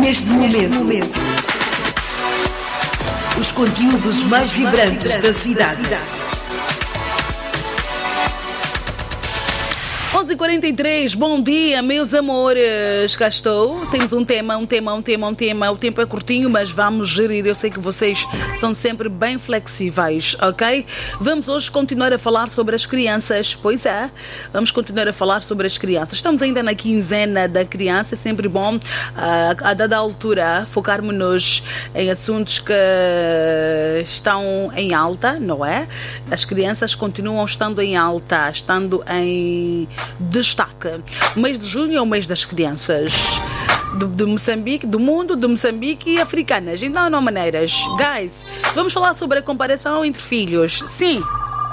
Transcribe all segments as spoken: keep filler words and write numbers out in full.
neste momento. Os conteúdos mais vibrantes da cidade. onze e quarenta e três, bom dia, meus amores. Cá estou. Temos um tema, um tema, um tema, um tema. O tempo é curtinho, mas vamos gerir. Eu sei que vocês são sempre bem flexíveis, ok? Vamos hoje continuar a falar sobre as crianças. Pois é, vamos continuar a falar sobre as crianças. Estamos ainda na quinzena da criança. É sempre bom, a, a dada altura, focarmos-nos em assuntos que estão em alta, não é? As crianças continuam estando em alta, estando em destaque. O mês de junho é o mês das crianças do, do Moçambique, do mundo, de Moçambique e africanas. Então não há maneiras. Guys, vamos falar sobre a comparação entre filhos. Sim.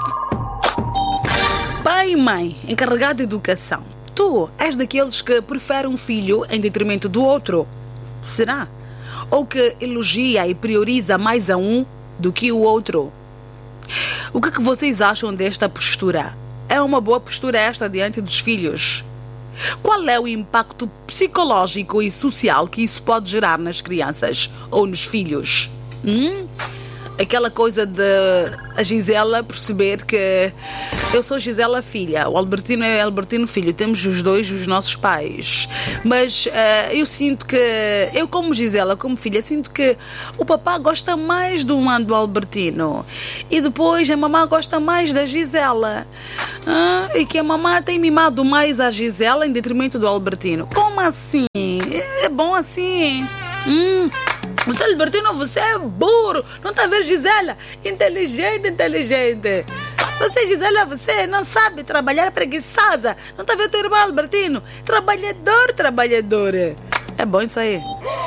Pai e mãe, encarregado de educação. Tu és daqueles que prefere um filho em detrimento do outro? Será? Ou que elogia e prioriza mais a um do que o outro? O que, que vocês acham desta postura? É uma boa postura esta diante dos filhos? Qual é o impacto psicológico e social que isso pode gerar nas crianças ou nos filhos? Hum? Aquela coisa de a Gisela perceber que eu sou Gisela filha, o Albertino é Albertino filho, temos os dois os nossos pais. Mas uh, eu sinto que, eu como Gisela, como filha, sinto que o papá gosta mais do mano do Albertino e depois a mamã gosta mais da Gisela. Uh, e que a mamã tem mimado mais a Gisela em detrimento do Albertino. Como assim? É bom assim? Hum... Você, Albertino, você é burro. Não está a ver, Gisela? Inteligente, inteligente. Você, Gisela, você não sabe trabalhar, preguiçosa. Não está a ver teu irmão, Albertino? Trabalhador, trabalhador. É bom isso aí.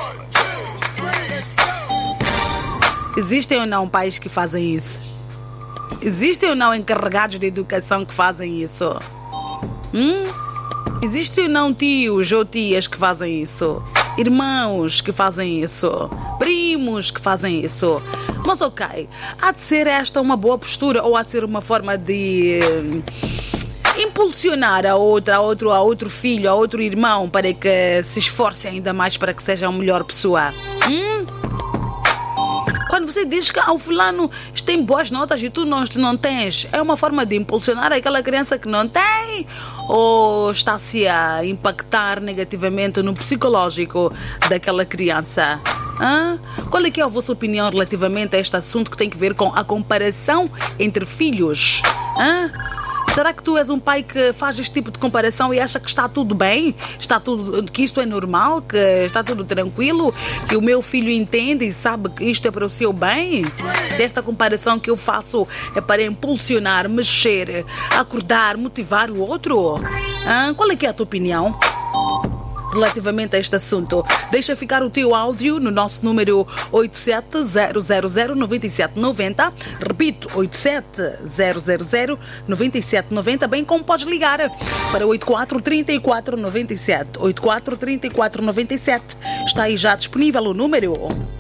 Existem ou não pais que fazem isso? Existem ou não encarregados de educação que fazem isso? Hum? Existem ou não tios ou tias que fazem isso? Irmãos que fazem isso, primos que fazem isso. Mas ok, há de ser esta uma boa postura ou há de ser uma forma de impulsionar a outra, a outro, a outro filho, a outro irmão para que se esforce ainda mais para que seja a melhor pessoa? Hum? Quando você diz que ah, o fulano tem boas notas e tu não, não tens, é uma forma de impulsionar aquela criança que não tem? Ou está-se a impactar negativamente no psicológico daquela criança? Hã? Qual é que é a vossa opinião relativamente a este assunto que tem que ver com a comparação entre filhos? Hã? Será que tu és um pai que faz este tipo de comparação e acha que está tudo bem? Está tudo, que isto é normal? Que está tudo tranquilo? Que o meu filho entende e sabe que isto é para o seu bem? Desta comparação que eu faço é para impulsionar, mexer, acordar, motivar o outro? Ah, qual é que é a tua opinião relativamente a este assunto? Deixa ficar o teu áudio no nosso número oito sete zero zero zero nove sete nove zero. Repito, oito sete zero zero zero nove sete nove zero. Bem como podes ligar para oito quatro três quatro nove sete. oito quatro três quatro nove sete. Está aí já disponível o número.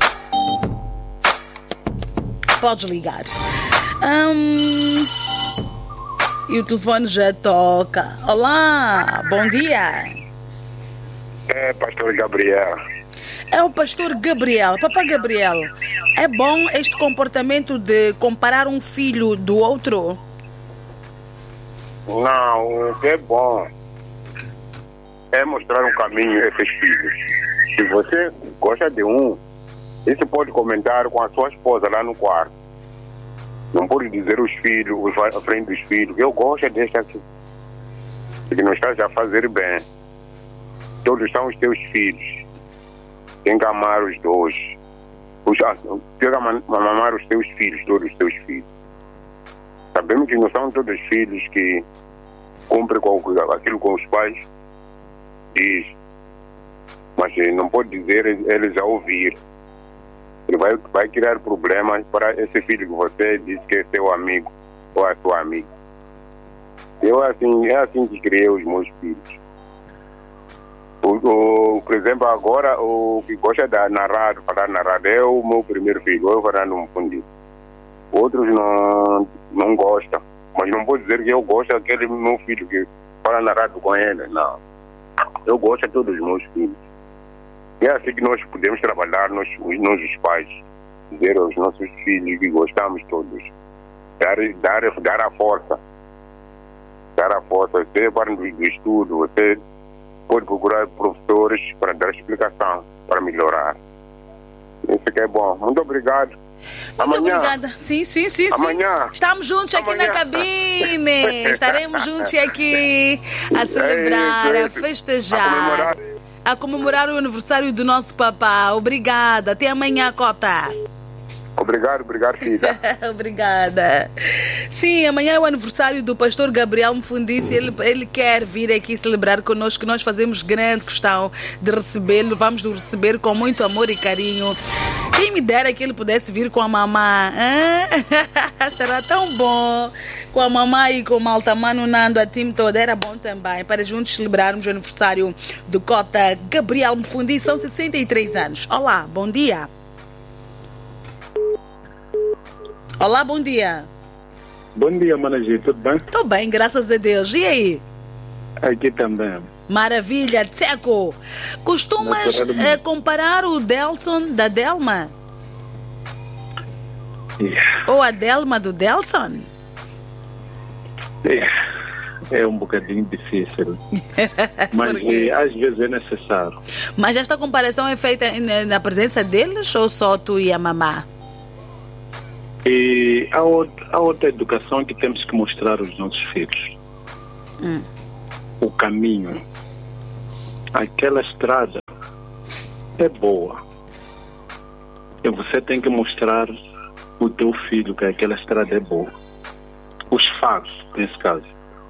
Podes ligar. Hum... E o telefone já toca. Olá, bom dia. É, pastor Gabriel. É o pastor Gabriel. Papá Gabriel, é bom este comportamento de comparar um filho do outro? Não, o que é bom é mostrar um caminho a esses filhos. Se você gosta de um, isso pode comentar com a sua esposa lá no quarto. Não pode dizer os filhos, os à frente dos filhos, eu gosto deste aqui. Porque não estás a fazer bem. Todos são os teus filhos. Tem que amar os dois. Os, tem que amar os teus filhos, todos os teus filhos. Sabemos que não são todos os filhos que cumprem com aquilo que os pais dizem. Mas não pode dizer eles a ouvir. Ele vai, vai criar problemas para esse filho que você disse que é seu amigo ou a sua amiga. Eu assim, é assim que criei os meus filhos. O, o, por exemplo, agora o que gosta de narrar, falar na rádio é o meu primeiro filho, eu Fernando Mfundi. Outros não, não gostam, mas não vou dizer que eu gosto daquele meu filho que fala na rádio com ele, não. Eu gosto de todos os meus filhos. É assim que nós podemos trabalhar, nós, nós os pais, dizer aos nossos filhos que gostamos todos, dar, dar, dar a força, dar a força. Você para do estudo, você pode procurar professores para dar explicação, para melhorar. Isso que é bom. Muito obrigado. Muito Amanhã. obrigada. Sim, sim, sim, sim. Amanhã. Estamos juntos aqui Amanhã. na cabine. Estaremos juntos aqui a celebrar, É a isso. festejar, A comemorar. a comemorar o aniversário do nosso papá. Obrigada. Até amanhã, Cota. Obrigado, obrigado, filha. Obrigada. Sim, amanhã é o aniversário do pastor Gabriel Mfundice. Ele, ele quer vir aqui celebrar conosco. Nós fazemos grande questão de recebê-lo. Vamos o receber com muito amor e carinho. Quem me dera que ele pudesse vir com a mamã. Hã? Será tão bom. Com a mamãe e com o Maltamano Nando, a time toda. Era bom também. Para juntos celebrarmos o aniversário do Cota Gabriel Mfundice. São sessenta e três anos. Olá, bom dia. Olá, bom dia. Bom dia, Managi, tudo bem? Estou bem, graças a Deus. E aí? Aqui também. Maravilha, Tseco. Costumas Naturalmente. eh, comparar o Delson da Delma? Yeah. Ou a Delma do Delson? É um bocadinho difícil, mas Por quê? eh, às vezes é necessário. Mas esta comparação é feita na, na presença deles ou só tu e a mamá? E há, outra, há outra educação que temos que mostrar aos nossos filhos. Hum. O caminho. Aquela estrada é boa. E você tem que mostrar o teu filho que aquela estrada é boa. Os fatos, nesse caso.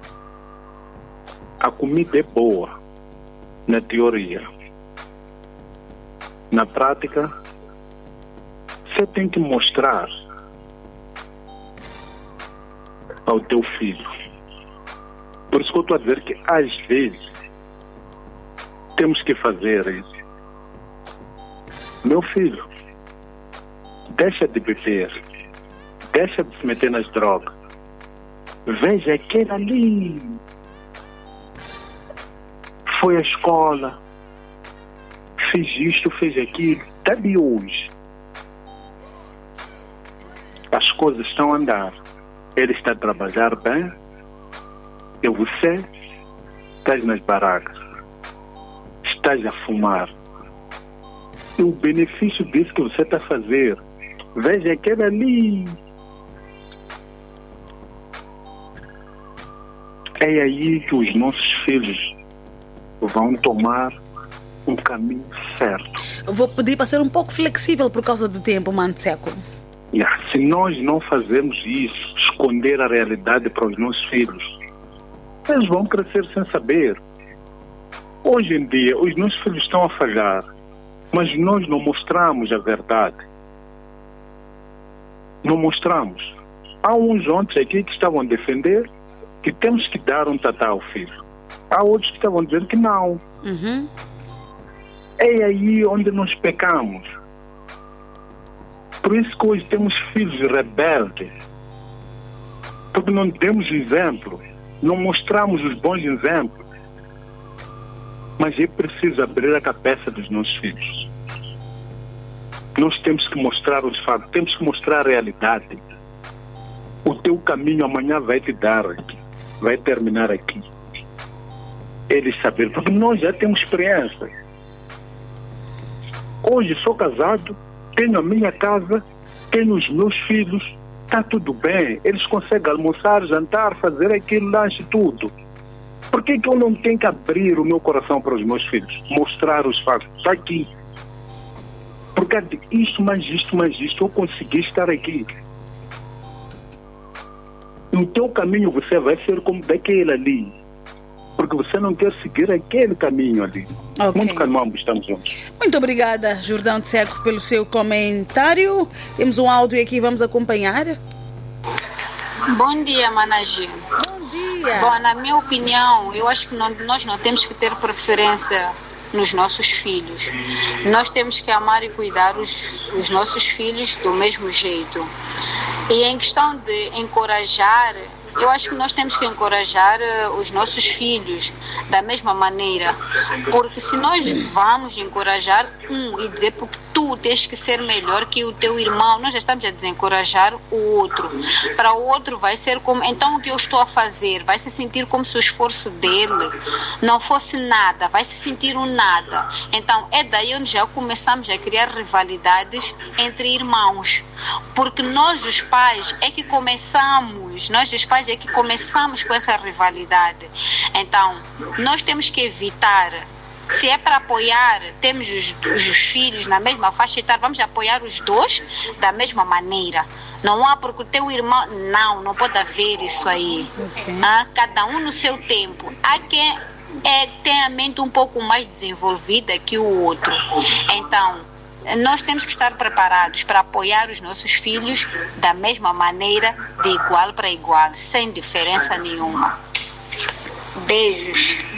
A comida é boa, na teoria. Na prática, você tem que mostrar ao teu filho. Por isso que eu estou a dizer que às vezes temos que fazer isso. Meu filho, deixa de beber, deixa de se meter nas drogas. Veja aquele ali. Foi à escola, fez isto, fez aquilo, até de hoje. As coisas estão a andar. Ele está a trabalhar bem, e você estás nas barracas, estás a fumar. E o benefício disso que você está a fazer, veja aquele ali. É aí que os nossos filhos vão tomar um caminho certo. Eu vou pedir para ser um pouco flexível por causa do tempo, mano Seco. Yeah. Se nós não fazermos isso, esconder a realidade para os nossos filhos, eles vão crescer sem saber. Hoje em dia, os nossos filhos estão a falhar, mas nós não mostramos a verdade. Não mostramos. Há uns ontem aqui que estavam a defender que temos que dar um tatá ao filho. Há outros que estavam a dizer que não. Uhum. É aí onde nós pecamos. Por isso que hoje temos filhos rebeldes. Porque não demos exemplo. Não mostramos os bons exemplos. Mas é preciso abrir a cabeça dos nossos filhos. Nós temos que mostrar os fatos. Temos que mostrar a realidade. O teu caminho amanhã vai te dar aqui. Vai terminar aqui. Eles saberem. Porque nós já temos experiência. Hoje sou casado, tenho a minha casa, tenho os meus filhos, está tudo bem. Eles conseguem almoçar, jantar, fazer aquele lanche, tudo. Por que que eu não tenho que abrir o meu coração para os meus filhos? Mostrar os fatos. Está aqui. Por causa de isto, mais isto, mais isto, eu consegui estar aqui. No teu caminho você vai ser como daquele ali. Porque você não quer seguir aquele caminho ali. Ok. Muito calmamos, estamos juntos. Muito obrigada, Jordão de Seco, pelo seu comentário. Temos um áudio aqui, vamos acompanhar. Bom dia, Managi. Bom dia. Bom, na minha opinião, eu acho que não, nós não temos que ter preferência nos nossos filhos. Nós temos que amar e cuidar os, os nossos filhos do mesmo jeito. E em questão de encorajar, eu acho que nós temos que encorajar uh, os nossos filhos da mesma maneira, porque se nós vamos encorajar um e dizer porque tu tens que ser melhor que o teu irmão, nós já estamos a desencorajar o outro. Para o outro vai ser como, então o que eu estou a fazer? Vai se sentir como se o esforço dele não fosse nada, vai se sentir um nada. Então é daí onde já começamos a criar rivalidades entre irmãos, porque nós os pais é que começamos, nós os pais é que começamos com essa rivalidade. Então nós temos que evitar. Se é para apoiar, temos os, os filhos na mesma faixa etária, vamos apoiar os dois da mesma maneira. Não há porque o teu irmão... Não, não pode haver isso aí. Okay. Ah, cada um no seu tempo. Há quem é, tem a mente um pouco mais desenvolvida que o outro. Então, nós temos que estar preparados para apoiar os nossos filhos da mesma maneira, de igual para igual, sem diferença nenhuma. Beijos.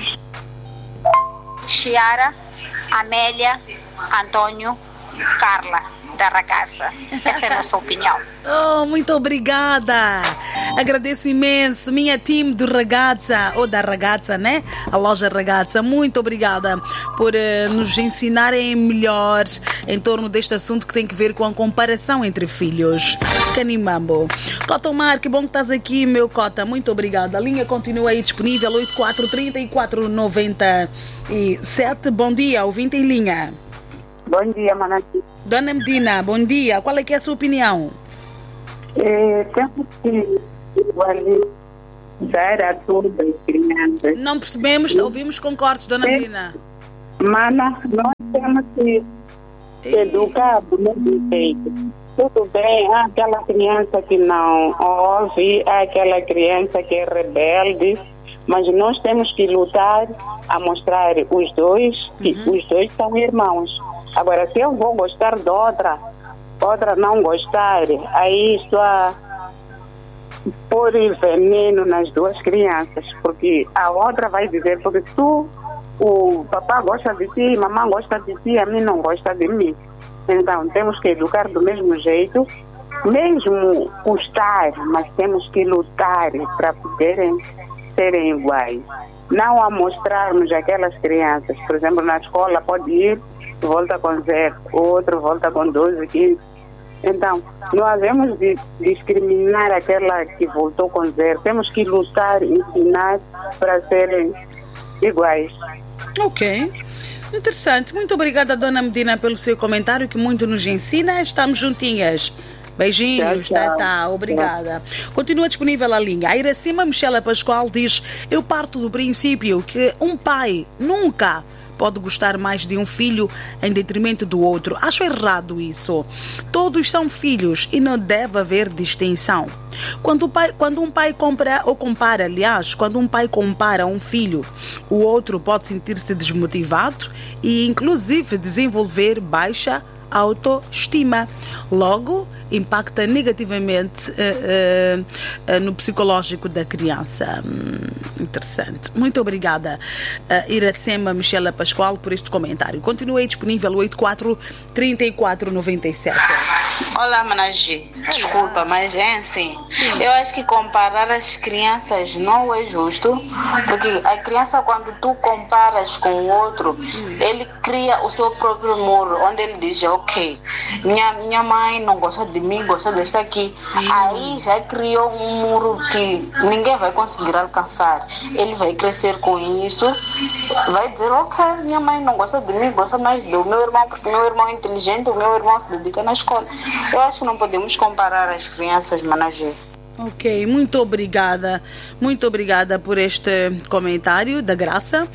Chiara, Amélia, Antônio, Carla, da Ragazza. Essa é a nossa opinião. Oh, muito obrigada. Agradeço imenso, minha time do Ragazza, ou da Ragazza, né? A loja Ragazza. Muito obrigada por uh, nos ensinarem melhor em torno deste assunto que tem que ver com a comparação entre filhos. Canimambo. Cota Omar, que bom que estás aqui, meu Cota. Muito obrigada. A linha continua aí disponível, oito quatro três quatro nove sete. Bom dia, ouvinte em linha. Bom dia, Manati. Dona Medina, bom dia. Qual é que é a sua opinião? É, temos que igualizar a todas as crianças. Não percebemos, ouvimos com cortes, Dona é, Medina. Mana, nós temos que e... educar do mesmo jeito. Tudo bem, há aquela criança que não ouve, há aquela criança que é rebelde, mas nós temos que lutar a mostrar os dois, que uhum. os dois são irmãos. Agora, se eu vou gostar de outra, outra não gostar, aí estou a pôr veneno nas duas crianças, porque a outra vai dizer, porque tu, o papai gosta de ti, a mamãe gosta de ti, a mim não gosta de mim. Então, temos que educar do mesmo jeito, mesmo custar, mas temos que lutar para poderem serem iguais. Não a mostrarmos aquelas crianças, por exemplo, na escola pode ir, volta com zero, outro volta com doze, quinze. Então, não havemos de discriminar aquela que voltou com zero. Temos que lutar, ensinar para serem iguais. Ok. Interessante. Muito obrigada, Dona Medina, pelo seu comentário, que muito nos ensina. Estamos juntinhas. Beijinhos, tchau, tchau. Tá, tá, obrigada. Tchau. Continua disponível a linha. A Iracema Michela Pascoal diz: eu parto do princípio que um pai nunca pode gostar mais de um filho em detrimento do outro. Acho errado isso. Todos são filhos e não deve haver distinção. Quando, o pai, quando um pai compara, ou compara, aliás, quando um pai compara um filho, o outro pode sentir-se desmotivado e, inclusive, desenvolver baixa autoestima. Logo, impacta negativamente uh, uh, uh, no psicológico da criança. Hum, interessante. Muito obrigada, uh, Iracema Michela Pascoal, por este comentário. Continue disponível oito quatro três quatro nove sete. Olá, Managi. Desculpa, mas é assim. Eu acho que comparar as crianças não é justo, porque a criança, quando tu comparas com o outro, ele cria o seu próprio muro, onde ele diz, ok, minha, minha mãe não gosta de mim, gosta desta aqui. Aí já criou um muro que ninguém vai conseguir alcançar. Ele vai crescer com isso, vai dizer, ok, minha mãe não gosta de mim, gosta mais do meu irmão, porque meu irmão é inteligente, o meu irmão se dedica na escola. Eu acho que não podemos comparar as crianças, Managê. Ok, muito obrigada. Muito obrigada por este comentário da Graça.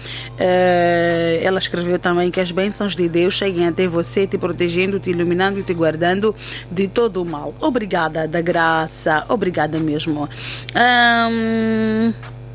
Uh, ela escreveu também que as bênçãos de Deus cheguem até você, te protegendo, te iluminando e te guardando de todo o mal. Obrigada, da Graça. Obrigada mesmo. Um...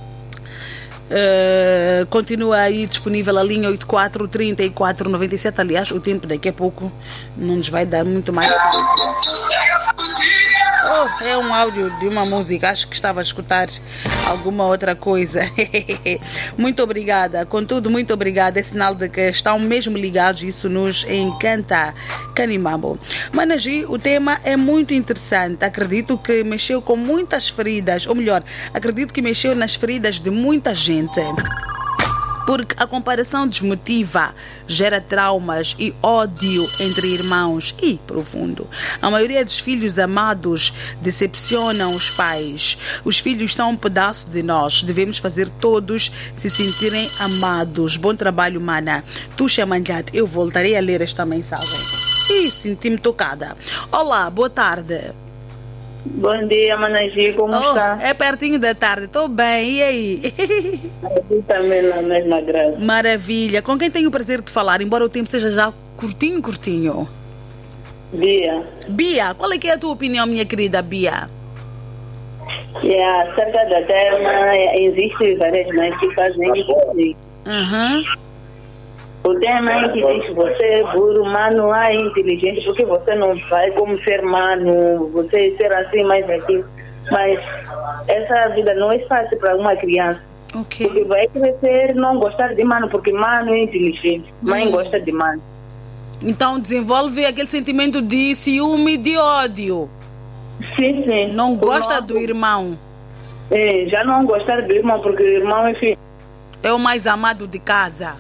Uh, continua aí disponível a linha oito quatro três quatro nove sete. Aliás, o tempo daqui a pouco não nos vai dar muito mais. Oh, é um áudio de uma música. Acho que estava a escutar alguma outra coisa. Muito obrigada. Contudo, muito obrigada. É sinal de que estão mesmo ligados. Isso nos encanta. Canimambo. Managi, o tema é muito interessante. Acredito que mexeu com muitas feridas. Ou melhor, acredito que mexeu nas feridas de muita gente. Porque a comparação desmotiva, gera traumas e ódio entre irmãos e profundo. A maioria dos filhos amados decepcionam os pais. Os filhos são um pedaço de nós. Devemos fazer todos se sentirem amados. Bom trabalho, mana. Tuxa Manjat, eu voltarei a ler esta mensagem. E senti-me tocada. Olá, boa tarde. Bom dia, Managi, como oh, está? É pertinho da tarde, estou bem, e aí? Eu também na mesma graça. Maravilha, com quem tenho o prazer de falar, embora o tempo seja já curtinho, curtinho? Bia. Bia, qual é que é a tua opinião, minha querida Bia? Yeah, acerca da tema, existem várias mães que fazem isso. Uhum. O tema é que diz você, burro, humano, é inteligente, porque você não vai como ser humano, você ser assim, mais aqui. Mas essa vida não é fácil para uma criança. Okay. Porque vai crescer não gostar de mano, porque mano é inteligente, mãe hum. gosta de mano. Então desenvolve aquele sentimento de ciúme e de ódio. Sim, sim. Não gosta do irmão. É, já não gostar do irmão, porque o irmão é filho. É o mais amado de casa.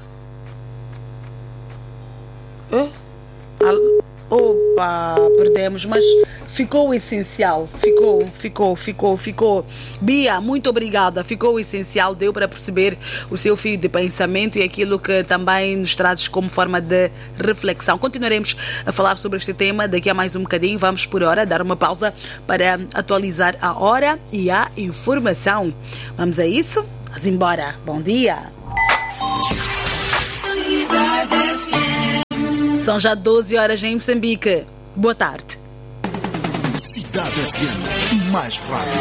Oh? Opa, perdemos, mas ficou o essencial. Ficou, ficou, ficou, ficou. Bia, muito obrigada. Ficou o essencial, deu para perceber o seu fio de pensamento e aquilo que também nos trazes como forma de reflexão. Continuaremos a falar sobre este tema daqui a mais um bocadinho. Vamos por hora dar uma pausa para atualizar a hora e a informação. Vamos a isso? Vamos embora. Bom dia. São já doze horas em Moçambique. Boa tarde. Cidade F M, mais rádio.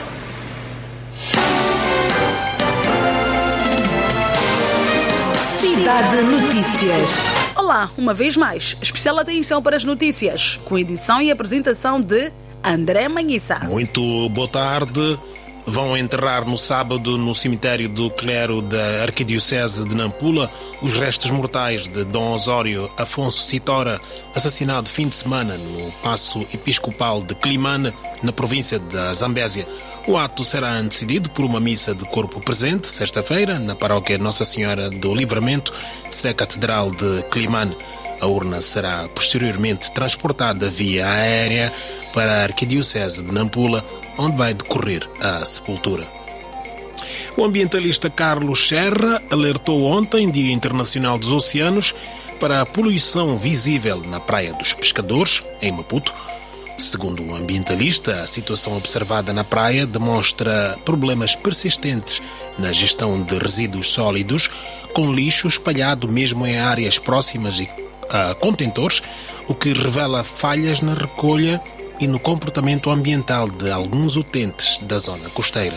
Cidade Notícias. Olá, uma vez mais, especial atenção para as notícias, com edição e apresentação de André Manhissa. Muito boa tarde. Vão enterrar no sábado no cemitério do clero da Arquidiocese de Nampula os restos mortais de Dom Osório Afonso Citora, assassinado fim de semana no Paço Episcopal de Climane, na província da Zambésia. O ato será antecedido por uma missa de corpo presente, sexta-feira, na paróquia Nossa Senhora do Livramento, Sé Catedral de Climane. A urna será posteriormente transportada via aérea para a Arquidiocese de Nampula, onde vai decorrer a sepultura. O ambientalista Carlos Serra alertou ontem, Dia Internacional dos Oceanos, para a poluição visível na Praia dos Pescadores, em Maputo. Segundo o ambientalista, a situação observada na praia demonstra problemas persistentes na gestão de resíduos sólidos, com lixo espalhado mesmo em áreas próximas a contentores, o que revela falhas na recolha e no comportamento ambiental de alguns utentes da zona costeira.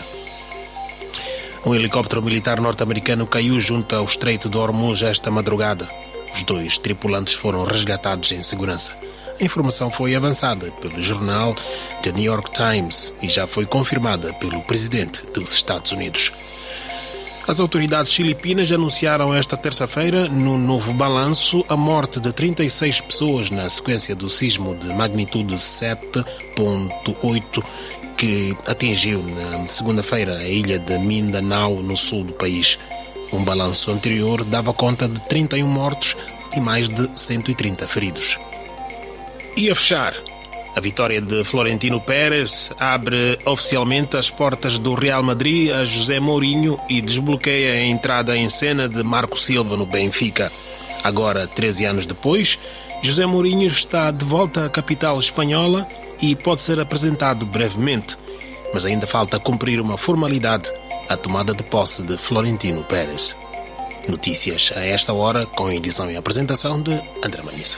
Um helicóptero militar norte-americano caiu junto ao Estreito de Hormuz esta madrugada. Os dois tripulantes foram resgatados em segurança. A informação foi avançada pelo jornal The New York Times e já foi confirmada pelo presidente dos Estados Unidos. As autoridades filipinas anunciaram esta terça-feira, no novo balanço, a morte de trinta e seis pessoas na sequência do sismo de magnitude sete ponto oito que atingiu na segunda-feira a ilha de Mindanao, no sul do país. Um balanço anterior dava conta de trinta e um mortos e mais de cento e trinta feridos. E a fechar, a vitória de Florentino Pérez abre oficialmente as portas do Real Madrid a José Mourinho e desbloqueia a entrada em cena de Marco Silva no Benfica. Agora, treze anos depois, José Mourinho está de volta à capital espanhola e pode ser apresentado brevemente, mas ainda falta cumprir uma formalidade, a tomada de posse de Florentino Pérez. Notícias a esta hora, com a edição e apresentação de André Manhissa.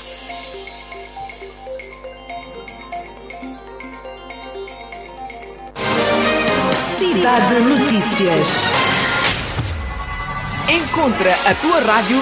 Cidade Notícias. Encontra a tua rádio